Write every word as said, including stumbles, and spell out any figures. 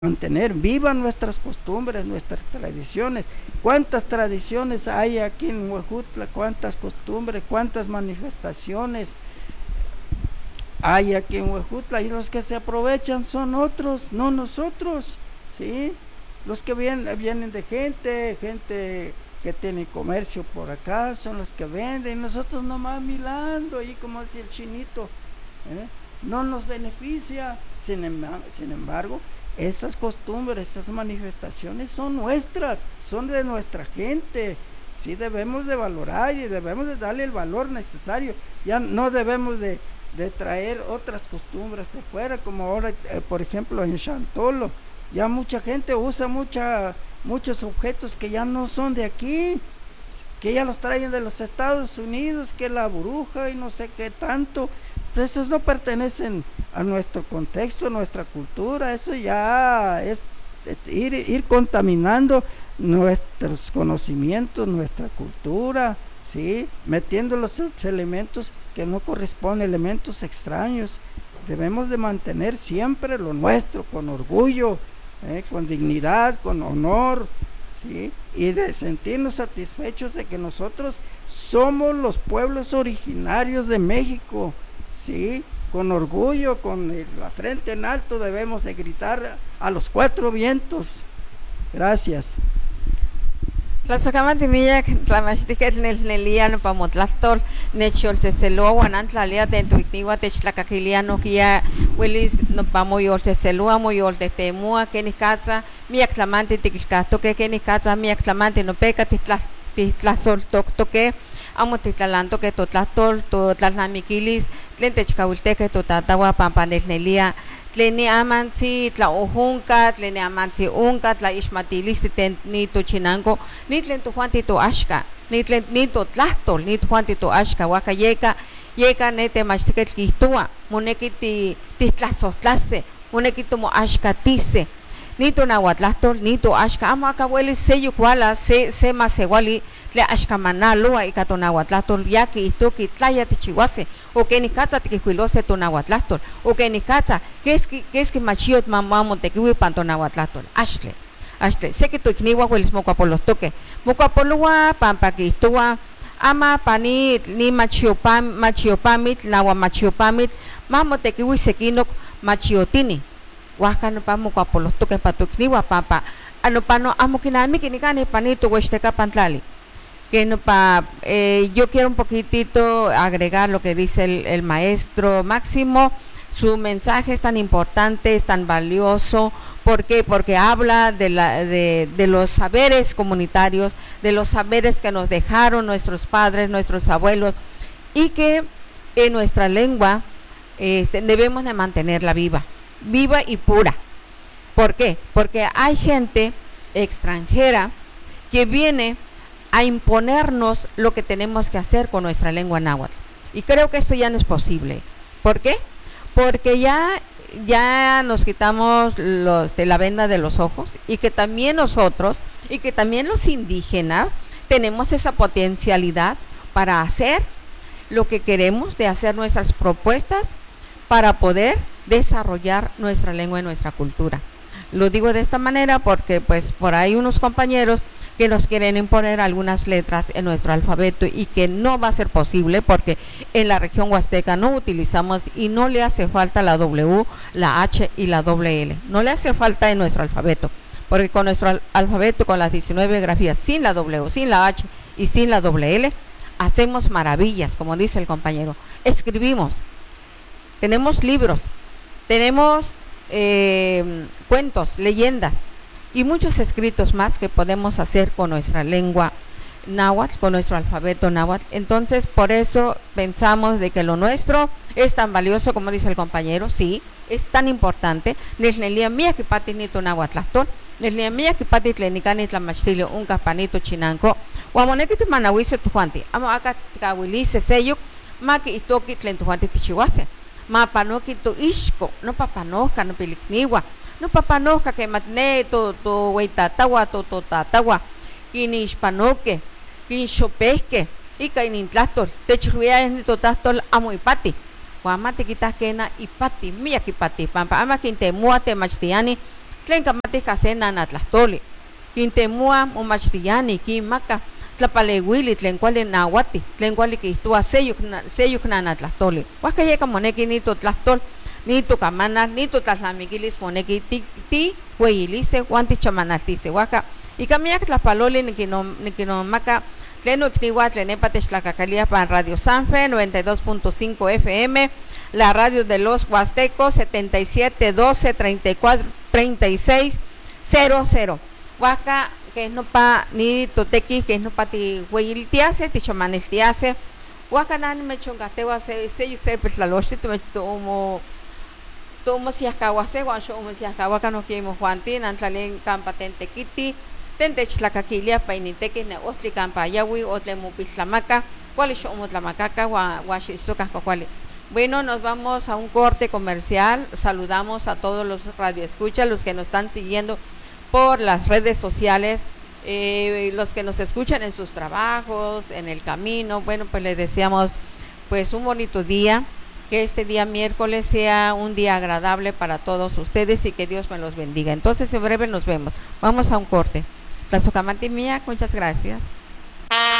mantener vivas nuestras costumbres, nuestras tradiciones. ¿Cuántas tradiciones hay aquí en Huejutla? ¿Cuántas costumbres? ¿Cuántas manifestaciones hay aquí en Huejutla? Y los que se aprovechan son otros, no nosotros, ¿sí? Los que vienen, vienen de gente, gente que tiene comercio por acá, son los que venden, nosotros nomás mirando, ahí como decía el chinito, ¿eh? No nos beneficia. Sin embargo, sin embargo esas costumbres, esas manifestaciones son nuestras, son de nuestra gente. Sí, debemos de valorar y debemos de darle el valor necesario. Ya no debemos de, de traer otras costumbres de fuera, como ahora, eh, por ejemplo, en Chantolo. Ya mucha gente usa mucha, muchos objetos que ya no son de aquí, que ya los traen de los Estados Unidos, que la bruja y no sé qué tanto. Pero esos no pertenecen a nuestro contexto, a nuestra cultura. Eso ya es ir, ir contaminando nuestros conocimientos, nuestra cultura, ¿sí? Metiendo los elementos que no corresponden, elementos extraños. Debemos de mantener siempre lo nuestro, con orgullo, ¿eh? Con dignidad, con honor, ¿sí? Y de sentirnos satisfechos de que nosotros somos los pueblos originarios de México, ¿sí? Con orgullo, con la frente en alto, debemos de gritar a los cuatro vientos. Gracias. Tlatzocamantimiyak tlamachtiquetl nelnelia nopamotlastol nechyoltzetzeloa uan antlalia tentoikniua techtlakakilia nokia uelis nopamoyoltzetzeloa moyoltetemua kenikatza miak tlamanti tikixkahtoke kenikatza miak tlamanti nopeka titlasoltoktoke amo titlalantoke totlastol totlalnamikilis tlen techkauilteke totataua pampanelnelia tleni amantzi tlaojunka tleni amantzi unka tlaixmatilistli ten nitochinanko ni tlen tojuan toaxka ni tlen nitotlastol ni tojuan toaxka uaka yeka yeka netemachtiketl kihtoa moneki ti titlasohtlase moneki tomoaxkatise nito nahuatlastol nito axka amo aka uelis se yukuala se se masewali tle axkamanaloa ika tonahuatlastol ya kihtoki tlaya tichihuase o kenikatza tikihkuilose tonahuatlastol o kenikatza keski keski machiot mamotekiui pan tonahuatlastol axtle axtle seki toikniua uelis mokuapolohtoke mokuapoloa pampa kihtoa ama pani ni machiopam machiopamitl naua machiopamitl mamotekiui sekinok machiotini huaca no pamo cuapolostoque patucniwa papa ano pano amo kinamiki ni cani panito huesteca pantlali que no pa eh, yo quiero un poquitito agregar lo que dice el, el maestro Máximo. Su mensaje es tan importante, es tan valioso. ¿Por qué? Porque habla de, la, de, de los saberes comunitarios, de los saberes que nos dejaron nuestros padres, nuestros abuelos, y que en nuestra lengua eh, debemos de mantenerla viva. viva y pura. ¿Por qué? Porque hay gente extranjera que viene a imponernos lo que tenemos que hacer con nuestra lengua náhuatl. Y creo que esto ya no es posible. ¿Por qué? Porque ya, ya nos quitamos los de la venda de los ojos y que también nosotros y que también los indígenas tenemos esa potencialidad para hacer lo que queremos, de hacer nuestras propuestas para poder desarrollar nuestra lengua y nuestra cultura. Lo digo de esta manera porque pues por ahí unos compañeros que nos quieren imponer algunas letras en nuestro alfabeto y que no va a ser posible porque en la región huasteca no utilizamos y no le hace falta la W, la H y la doble L. No le hace falta en nuestro alfabeto, porque con nuestro al alfabeto, con las diecinueve grafías, sin la W, sin la H y sin la doble L, hacemos maravillas, como dice el compañero. Escribimos, tenemos libros, tenemos eh, cuentos, leyendas y muchos escritos más que podemos hacer con nuestra lengua náhuatl, con nuestro alfabeto náhuatl. Entonces, por eso pensamos de que lo nuestro es tan valioso, como dice el compañero, sí, es tan importante. Nesnelia mía que pati nito náhuatlaston, nesnelia mía que pati tlenicani tlamachtilio un capanito chinanco, huamoneki tu manahuise tu juanti, amo acá tcahuilice sello, maki itoki tlen tu juanti tichihuase. Ma panoki to ishko, no papanoka, no pilikniwa, no papanoka que matne to to weitatawa to to tatawa, kini ishpanoke, kini shopesque, y kainintlastor, te chruya en to tastol amo ipati. Guamate quitas kena ipati, mia kipati, pampa ama quinte muate machtiani, tlen kamati kasena na tlahtoli kintemua momachtiyani kimaka tlapalewili tlen kuali nawati tlen kuali kihtua seyuk seyuk na tlahtoli huaska yeka moneki nito tlahtol nito kamanal nito tlalnamikilis moneki ti ti hueyilise huan tichamanaltise huaska ika miak tlapaloli nikinomaka tlen ikniua tlen nepa techtlakakalia pan Radio Sanfe noventa y dos punto cinco F M, la radio de los Huastecos setenta y siete doce treinta y cuatro treinta y seis cero cero. Huaca que no pa ni totequis que no pa ti hueyiltiase ti chamaniltiase huaca nan me chongatewa se se yo se pues la loche me tomo tomo si acawase huan shomo si acawaca no quemo juantin antlalen campatente kiti tentech tlacaquilia painiteque ne ostli campa yawi otle mupislamaca cuál shomo tlamacaca wa washistoca cuál. Bueno, nos vamos a un corte comercial. Saludamos a todos los radioescuchas, los que nos están siguiendo por las redes sociales, eh, los que nos escuchan en sus trabajos, en el camino. Bueno, pues les deseamos pues un bonito día, que este día miércoles sea un día agradable para todos ustedes y que Dios me los bendiga. Entonces en breve nos vemos. Vamos a un corte. La Socamanti mía, muchas gracias.